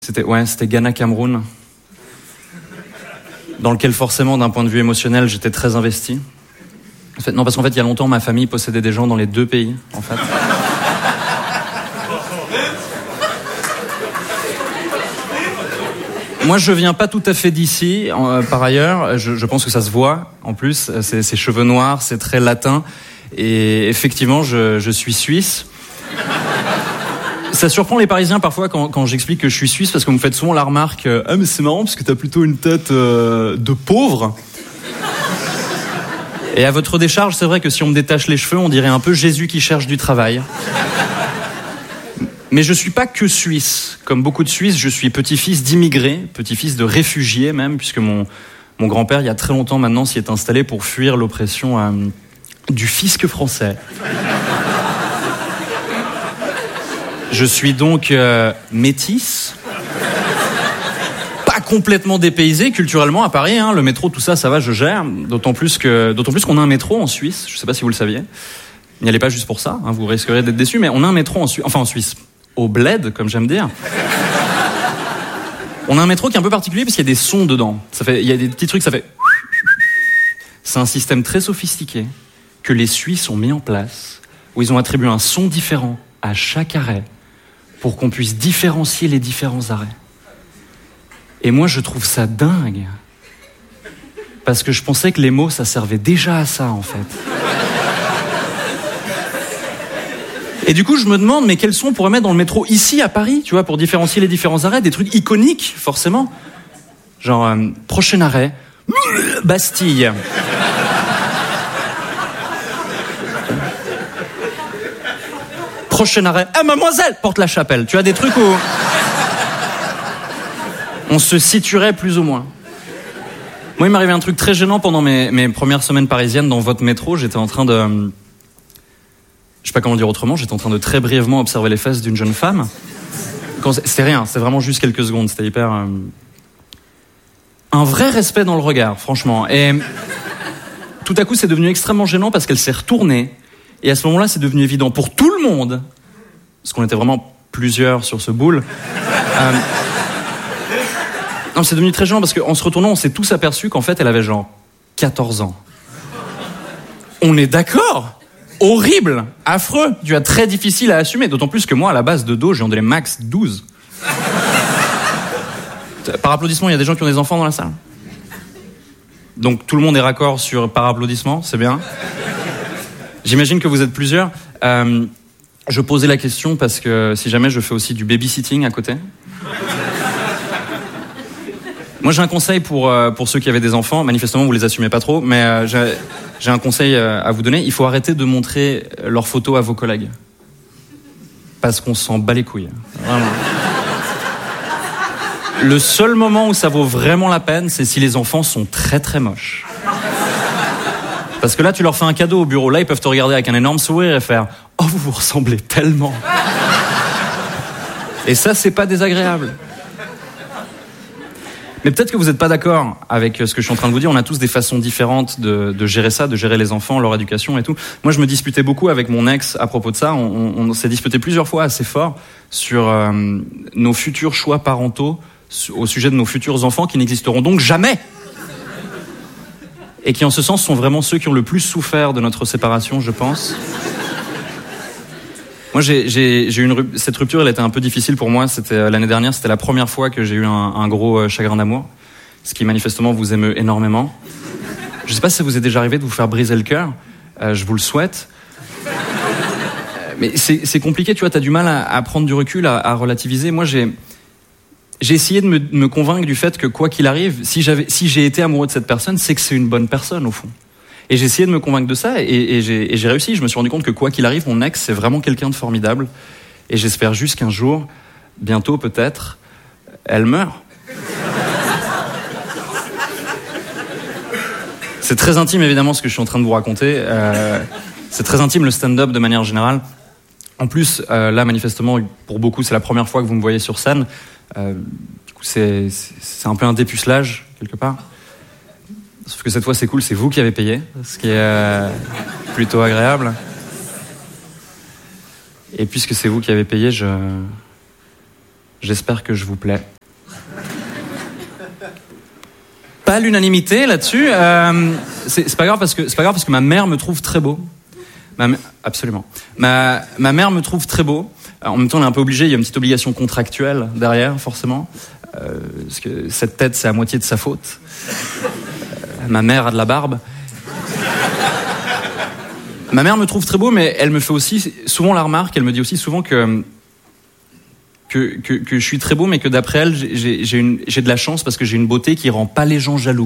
C'était Ghana-Cameroun, dans lequel forcément, d'un point de vue émotionnel, j'étais très investi. Parce qu'en fait, il y a longtemps, ma famille possédait des gens dans les deux pays, en fait. Moi, je viens pas tout à fait d'ici, par ailleurs. Je pense que ça se voit, en plus. C'est cheveux noirs, c'est très latin. Et effectivement, je suis suisse. Ça surprend les Parisiens parfois quand j'explique que je suis suisse, parce que vous me faites souvent la remarque « Ah mais c'est marrant parce que t'as plutôt une tête de pauvre ». Et à votre décharge, c'est vrai que si on me détache les cheveux, on dirait un peu Jésus qui cherche du travail. Mais je suis pas que suisse. Comme beaucoup de Suisses, je suis petit-fils d'immigrés, petit-fils de réfugiés même, puisque mon grand-père, il y a très longtemps maintenant, s'y est installé pour fuir l'oppression du fisc français. Je suis donc métisse, pas complètement dépaysé culturellement à Paris. Hein, le métro, tout ça, ça va, je gère. D'autant plus qu'on a un métro en Suisse. Je sais pas si vous le saviez. N'y allez pas juste pour ça. Hein, vous risquerez d'être déçus. Mais on a un métro en Suisse, au bled, comme j'aime dire. On a un métro qui est un peu particulier parce qu'il y a des sons dedans. Il y a des petits trucs, ça fait. C'est un système très sophistiqué que les Suisses ont mis en place, où ils ont attribué un son différent à chaque arrêt, pour qu'on puisse différencier les différents arrêts. Et moi, je trouve ça dingue. Parce que je pensais que les mots, ça servait déjà à ça, en fait. Et du coup, je me demande, mais quels sons on pourrait mettre dans le métro ici, à Paris, tu vois, pour différencier les différents arrêts, des trucs iconiques, forcément. Genre, prochain arrêt, Bastille. Prochain arrêt, mademoiselle, Porte-la-Chapelle. Tu as des trucs où on se situerait plus ou moins. Moi, il m'arrivait un truc très gênant pendant mes premières semaines parisiennes dans votre métro. J'étais en train de... Je sais pas comment le dire autrement. J'étais en train de très brièvement observer les fesses d'une jeune femme. C'était rien, c'était vraiment juste quelques secondes. C'était hyper... Un vrai respect dans le regard, franchement. Et tout à coup, c'est devenu extrêmement gênant parce qu'elle s'est retournée. Et à ce moment-là, c'est devenu évident pour tout le monde, parce qu'on était vraiment plusieurs sur ce boule. Non, c'est devenu très gênant parce qu'en se retournant, on s'est tous aperçus qu'en fait, elle avait genre 14 ans. On est d'accord ? Horrible, affreux, tu vois, très difficile à assumer. D'autant plus que moi, à la base de dos, j'ai ondulé max 12. Par applaudissement, il y a des gens qui ont des enfants dans la salle. Donc tout le monde est raccord sur par applaudissement, c'est bien. J'imagine que vous êtes plusieurs. Je posais la question parce que si jamais je fais aussi du babysitting à côté. Moi, j'ai un conseil pour ceux qui avaient des enfants. Manifestement, vous les assumez pas trop, mais j'ai un conseil à vous donner. Il faut arrêter de montrer leurs photos à vos collègues. Parce qu'on s'en bat les couilles. Vraiment. Le seul moment où ça vaut vraiment la peine, c'est si les enfants sont très très moches. Parce que là, tu leur fais un cadeau au bureau. Là, ils peuvent te regarder avec un énorme sourire et faire « Oh, vous vous ressemblez tellement !» Et ça, c'est pas désagréable. Mais peut-être que vous n'êtes pas d'accord avec ce que je suis en train de vous dire. On a tous des façons différentes de gérer ça, de gérer les enfants, leur éducation et tout. Moi, je me disputais beaucoup avec mon ex à propos de ça. On s'est disputé plusieurs fois assez fort sur nos futurs choix parentaux au sujet de nos futurs enfants qui n'existeront donc jamais. Et qui, en ce sens, sont vraiment ceux qui ont le plus souffert de notre séparation, je pense. Moi, cette rupture, elle était un peu difficile pour moi. C'était l'année dernière, c'était la première fois que j'ai eu un gros chagrin d'amour, ce qui manifestement vous émeut énormément. Je sais pas si ça vous est déjà arrivé de vous faire briser le cœur. Je vous le souhaite. Mais c'est compliqué, tu vois. T'as du mal à prendre du recul, à relativiser. Moi, j'ai essayé de me convaincre du fait que quoi qu'il arrive, si j'ai été amoureux de cette personne, c'est que c'est une bonne personne au fond. Et j'ai essayé de me convaincre de ça et j'ai réussi. Je me suis rendu compte que quoi qu'il arrive, mon ex, c'est vraiment quelqu'un de formidable. Et j'espère juste qu'un jour, bientôt peut-être, elle meurt. C'est très intime évidemment ce que je suis en train de vous raconter. C'est très intime le stand-up de manière générale. En plus, là manifestement, pour beaucoup, c'est la première fois que vous me voyez sur scène. Du coup, c'est un peu un dépucelage quelque part. Sauf que cette fois c'est cool, c'est vous qui avez payé, ce qui est plutôt agréable. Et puisque c'est vous qui avez payé, J'espère que je vous plais. Pas l'unanimité là-dessus. C'est pas grave parce que ma mère me trouve très beau. Absolument. Ma mère me trouve très beau. En même temps, on est un peu obligé. Il y a une petite obligation contractuelle derrière, forcément, parce que cette tête, c'est à moitié de sa faute. Ma mère a de la barbe. Ma mère me trouve très beau, mais elle me fait aussi souvent la remarque. Elle me dit aussi souvent que je suis très beau, mais que d'après elle, j'ai de la chance parce que j'ai une beauté qui rend pas les gens jaloux.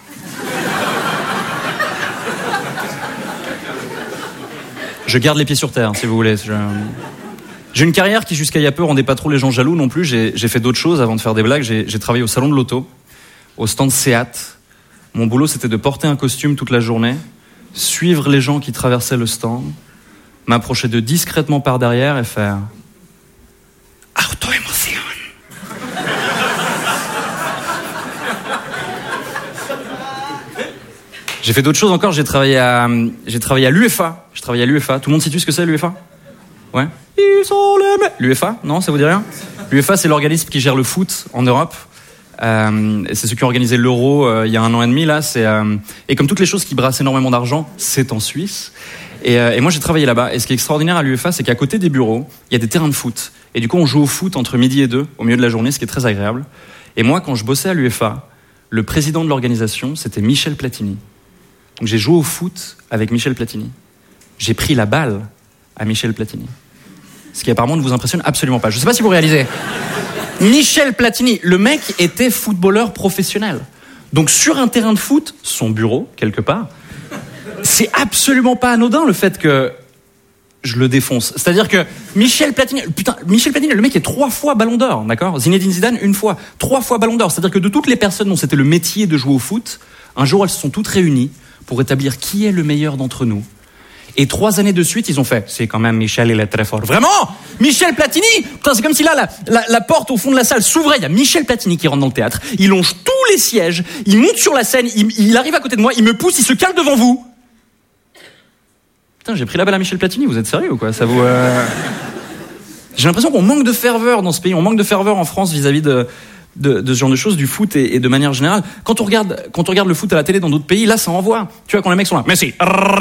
Je garde les pieds sur terre, si vous voulez. J'ai une carrière qui, jusqu'à il y a peu, rendait pas trop les gens jaloux non plus. J'ai fait d'autres choses avant de faire des blagues. J'ai travaillé au salon de l'auto, au stand Seat. Mon boulot, c'était de porter un costume toute la journée, suivre les gens qui traversaient le stand, m'approcher d'eux discrètement par derrière et faire auto-émotion. J'ai fait d'autres choses encore. J'ai travaillé à l'UEFA. J'ai travaillé à l'UEFA. Tout le monde sait ce que c'est, l'UEFA? Ouais. Ils sont les l'UEFA? Non, ça vous dit rien? L'UEFA, c'est l'organisme qui gère le foot en Europe. C'est ceux qui ont organisé l'Euro il y a 1 an et demi là. Et comme toutes les choses qui brassent énormément d'argent, c'est en Suisse. Et moi j'ai travaillé là-bas. Et ce qui est extraordinaire à l'UEFA, c'est qu'à côté des bureaux, il y a des terrains de foot. Et du coup, on joue au foot entre midi et 2 au milieu de la journée, ce qui est très agréable. Et moi, quand je bossais à l'UEFA, le président de l'organisation, c'était Michel Platini. Donc j'ai joué au foot avec Michel Platini. J'ai pris la balle à Michel Platini. Ce qui apparemment ne vous impressionne absolument pas. Je ne sais pas si vous réalisez. Michel Platini, le mec était footballeur professionnel. Donc sur un terrain de foot, son bureau, quelque part, c'est absolument pas anodin le fait que je le défonce. C'est-à-dire que Michel Platini, le mec est 3 fois Ballon d'Or, d'accord? Zinedine Zidane, 1 fois. 3 fois Ballon d'Or. C'est-à-dire que de toutes les personnes dont c'était le métier de jouer au foot, un jour elles se sont toutes réunies pour établir qui est le meilleur d'entre nous. Et 3 années de suite, ils ont fait. C'est quand même Michel, il est très fort. Vraiment? Michel Platini? Putain, c'est comme si là, la porte au fond de la salle s'ouvrait. Il y a Michel Platini qui rentre dans le théâtre. Il longe tous les sièges. Il monte sur la scène. Il arrive à côté de moi. Il me pousse. Il se cale devant vous. Putain, j'ai pris la balle à Michel Platini. Vous êtes sérieux ou quoi? Ça vous, J'ai l'impression qu'on manque de ferveur dans ce pays. On manque de ferveur en France vis-à-vis de ce genre de choses, du foot et de manière générale. Quand on regarde le foot à la télé dans d'autres pays, là, ça envoie. Tu vois, quand les mecs sont là, Messi,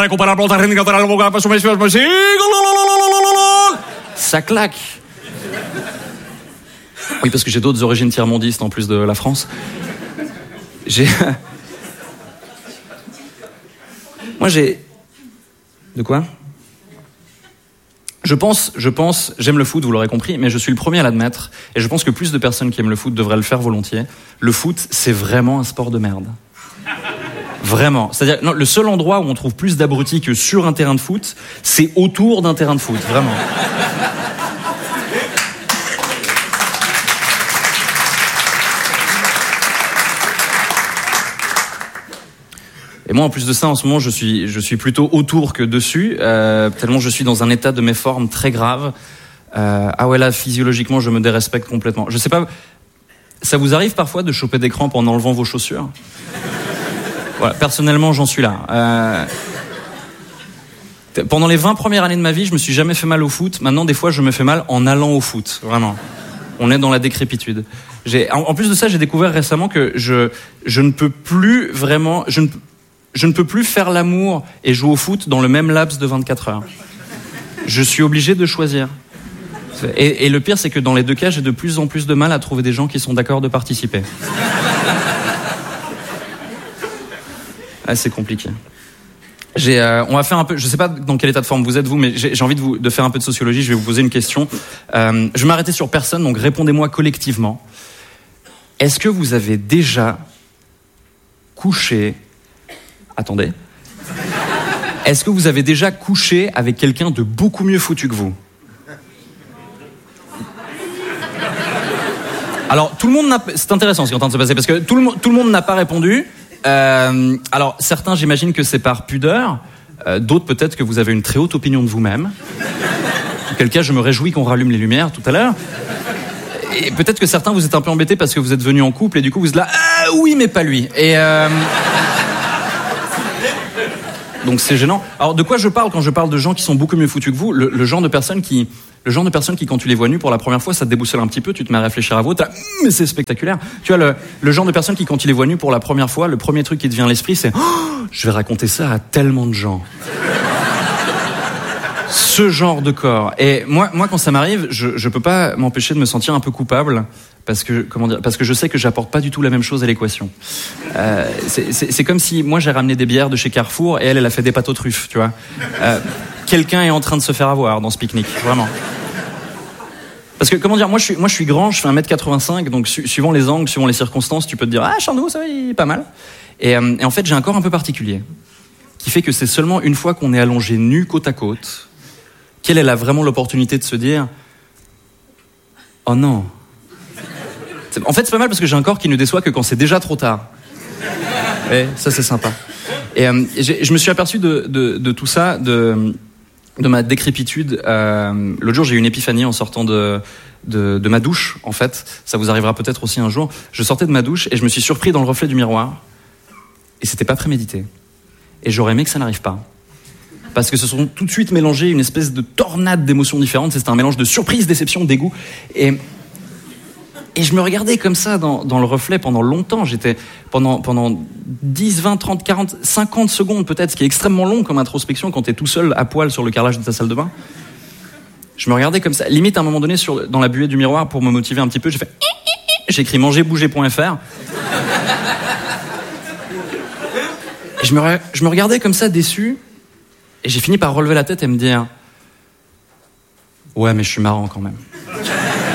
ça claque. Oui, parce que j'ai d'autres origines tiers-mondistes en plus de la France. Moi, de quoi? Je pense, j'aime le foot, vous l'aurez compris, mais je suis le premier à l'admettre, et je pense que plus de personnes qui aiment le foot devraient le faire volontiers. Le foot, c'est vraiment un sport de merde. Vraiment. C'est-à-dire, non, le seul endroit où on trouve plus d'abrutis que sur un terrain de foot, c'est autour d'un terrain de foot, vraiment. Et moi, en plus de ça, en ce moment, je suis plutôt autour que dessus, tellement je suis dans un état de méforme très grave. Ah ouais, là, physiologiquement, je me dérespecte complètement. Je sais pas, ça vous arrive parfois de choper des crampes en enlevant vos chaussures? Voilà, personnellement, j'en suis là. Pendant les 20 premières années de ma vie, je me suis jamais fait mal au foot. Maintenant, des fois, je me fais mal en allant au foot. Vraiment. On est dans la décrépitude. En plus de ça, j'ai découvert récemment que je ne peux plus vraiment... Je ne peux plus faire l'amour et jouer au foot dans le même laps de 24 heures. Je suis obligé de choisir. Et le pire, c'est que dans les 2 cas, j'ai de plus en plus de mal à trouver des gens qui sont d'accord de participer. Ah, c'est compliqué. On va faire un peu... Je ne sais pas dans quel état de forme vous êtes, vous, mais j'ai envie de faire un peu de sociologie. Je vais vous poser une question. Je vais m'arrêter sur personne, donc répondez-moi collectivement. Est-ce que vous avez déjà couché... Attendez. Est-ce que vous avez déjà couché avec quelqu'un de beaucoup mieux foutu que vous? Alors, tout le monde n'a... C'est intéressant ce qui est en train de se passer, parce que tout le monde n'a pas répondu. Alors, certains, j'imagine que c'est par pudeur. D'autres, peut-être que vous avez une très haute opinion de vous-même. En quel cas, je me réjouis qu'on rallume les lumières tout à l'heure. Et peut-être que certains, vous êtes un peu embêtés parce que vous êtes venus en couple, et du coup, vous êtes là, ah oui, mais pas lui. Donc c'est gênant. Alors de quoi je parle quand je parle de gens qui sont beaucoup mieux foutus que vous? Le genre de personnes qui, quand tu les vois nus pour la première fois, ça te déboussole un petit peu, tu te mets à réfléchir à vous, mais c'est spectaculaire. Tu vois, le genre de personnes qui, quand tu les vois nus pour la première fois, le premier truc qui te vient à l'esprit, c'est je vais raconter ça à tellement de gens. Ce genre de corps. Et moi, quand ça m'arrive, je peux pas m'empêcher de me sentir un peu coupable. Parce que je sais que j'apporte pas du tout la même chose à l'équation. C'est comme si moi j'ai ramené des bières de chez Carrefour et elle a fait des pâtes aux truffes, tu vois. Quelqu'un est en train de se faire avoir dans ce pique-nique, vraiment. Parce que moi je suis grand, je fais 1m85, donc suivant les angles, suivant les circonstances, tu peux te dire Charnot, ça va, il est pas mal. Et en fait j'ai un corps un peu particulier, qui fait que c'est seulement une fois qu'on est allongé nu côte à côte qu'elle a vraiment l'opportunité de se dire oh non. En fait, c'est pas mal parce que j'ai un corps qui ne déçoit que quand c'est déjà trop tard. Et ça, c'est sympa. Et je me suis aperçu de tout ça, de ma décrépitude. L'autre jour, j'ai eu une épiphanie en sortant de ma douche, en fait. Ça vous arrivera peut-être aussi un jour. Je sortais de ma douche et je me suis surpris dans le reflet du miroir. Et c'était pas prémédité. Et j'aurais aimé que ça n'arrive pas. Parce que se sont tout de suite mélangées une espèce de tornade d'émotions différentes. C'était un mélange de surprise, déception, dégoût. Et je me regardais comme ça dans le reflet pendant longtemps. J'étais pendant 10, 20, 30, 40, 50 secondes peut-être, ce qui est extrêmement long comme introspection quand t'es tout seul à poil sur le carrelage de ta salle de bain. Je me regardais comme ça. Limite, à un moment donné, dans la buée du miroir, pour me motiver un petit peu, j'ai écrit mangerbouger.fr. Et je me regardais comme ça, déçu. Et j'ai fini par relever la tête et me dire ouais, mais je suis marrant quand même.